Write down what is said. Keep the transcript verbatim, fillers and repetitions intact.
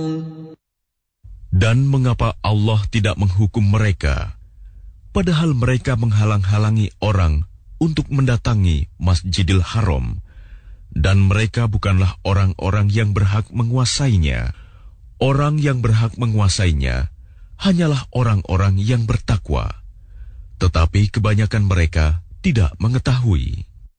Dan mengapa Allah tidak menghukum mereka, padahal mereka menghalang-halangi orang untuk mendatangi Masjidil Haram, dan mereka bukanlah orang-orang yang berhak menguasainya. Orang yang berhak menguasainya hanyalah orang-orang yang bertakwa, tetapi kebanyakan mereka tidak mengetahui.